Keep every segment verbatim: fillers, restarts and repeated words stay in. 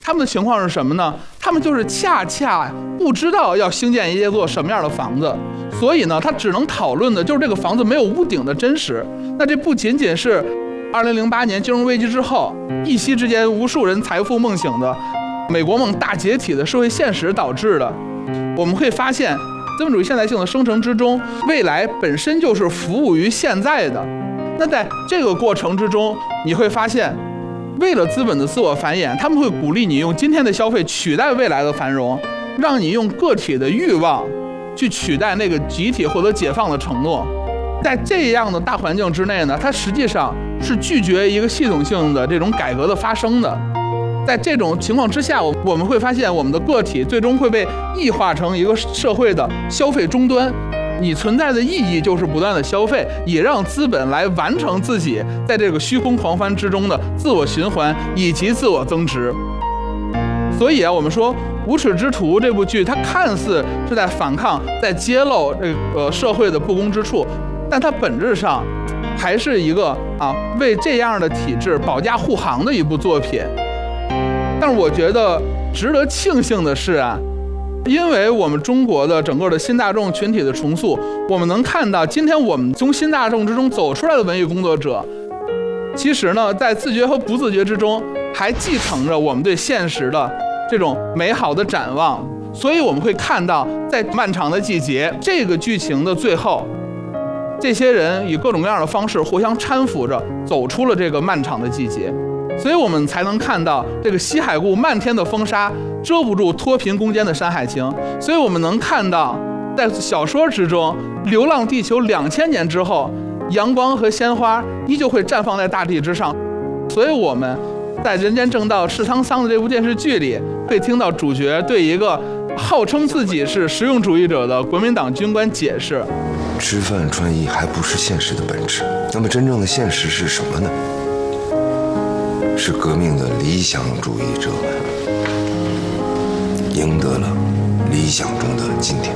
他们的情况是什么呢？他们就是恰恰不知道要兴建一座什么样的房子，所以呢，他只能讨论的就是这个房子没有屋顶的真实。那这不仅仅是二零零八年金融危机之后一夕之间无数人财富梦醒的美国梦大解体的社会现实导致的。我们会发现，资本主义现代性的生成之中，未来本身就是服务于现在的。那在这个过程之中，你会发现，为了资本的自我繁衍，他们会鼓励你用今天的消费取代未来的繁荣，让你用个体的欲望去取代那个集体获得解放的承诺。在这样的大环境之内呢，它实际上是拒绝一个系统性的这种改革的发生的。在这种情况之下，我们会发现我们的个体最终会被异化成一个社会的消费终端。你存在的意义就是不断的消费，也让资本来完成自己在这个虚空狂欢之中的自我循环以及自我增值。所以啊，我们说《无耻之徒》这部剧，它看似是在反抗，在揭露这个社会的不公之处，但它本质上还是一个啊为这样的体制保驾护航的一部作品。但是我觉得值得庆幸的是啊，因为我们中国的整个的新大众群体的重塑，我们能看到今天我们从新大众之中走出来的文艺工作者，其实呢，在自觉和不自觉之中，还继承着我们对现实的这种美好的展望。所以我们会看到，在漫长的季节这个剧情的最后，这些人以各种各样的方式互相搀扶着走出了这个漫长的季节。所以我们才能看到这个西海固漫天的风沙遮不住脱贫攻坚的山海情。所以我们能看到，在小说之中，流浪地球两千年之后，阳光和鲜花依旧会绽放在大地之上。所以我们在《人间正道是沧桑》的这部电视剧里，会听到主角对一个号称自己是实用主义者的国民党军官解释： 吃饭穿衣还不是现实的本质，那么真正的现实是什么呢？是革命的理想主义者们赢得了理想中的今天。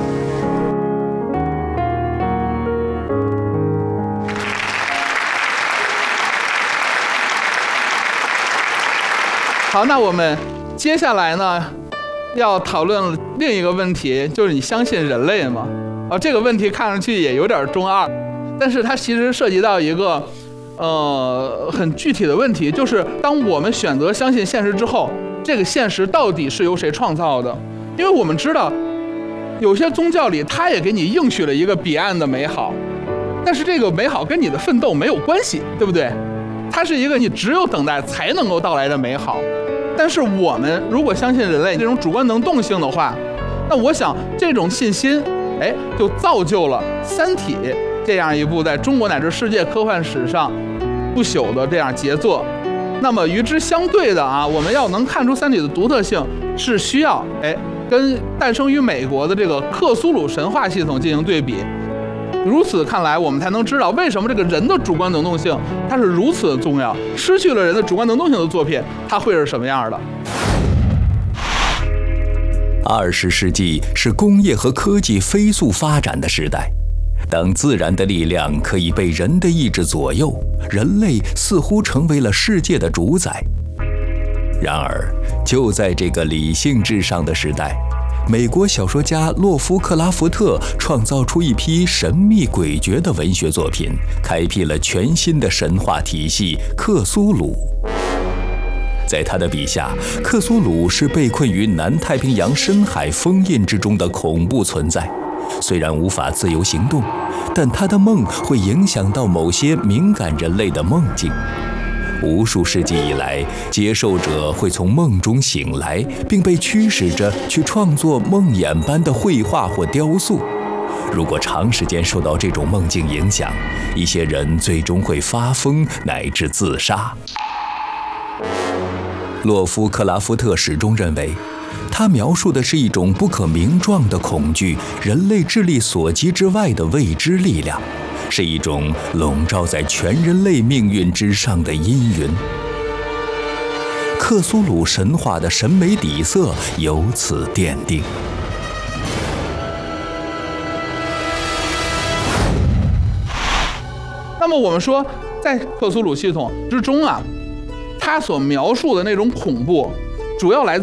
好，那我们接下来呢，要讨论另一个问题，就是你相信人类吗？啊，这个问题看上去也有点中二，但是它其实涉及到一个呃，很具体的问题，就是当我们选择相信现实之后，这个现实到底是由谁创造的？因为我们知道，有些宗教里它也给你应许了一个彼岸的美好，但是这个美好跟你的奋斗没有关系，对不对？它是一个你只有等待才能够到来的美好。但是我们如果相信人类这种主观能动性的话，那我想这种信心，哎，就造就了《三体》这样一部在中国乃至世界科幻史上不朽的这样杰作。那么与之相对的啊，我们要能看出《三体》的独特性，是需要哎跟诞生于美国的这个克苏鲁神话系统进行对比。如此看来，我们才能知道为什么这个人的主观能动性它是如此的重要。失去了人的主观能动性的作品，它会是什么样的？ 二十世纪是工业和科技飞速发展的时代。当自然的力量可以被人的意志左右，人类似乎成为了世界的主宰。然而，就在这个理性至上的时代，美国小说家洛夫克拉福特创造出一批神秘诡谲的文学作品，开辟了全新的神话体系——克苏鲁。在他的笔下，克苏鲁是被困于南太平洋深海封印之中的恐怖存在。虽然无法自由行动，但他的梦会影响到某些敏感人类的梦境。无数世纪以来，接受者会从梦中醒来，并被驱使着去创作梦魇般的绘画或雕塑。如果长时间受到这种梦境影响，一些人最终会发疯乃至自杀。洛夫克拉夫特始终认为，他描述的是一种不可名状的恐惧，人类智力所及之外的未知力量，是一种笼罩在全人类命运之上的阴云。克苏鲁神话的审美底色由此奠定。 那么我们说，在克苏鲁系统之中啊，它所描述的那种恐怖，主要来自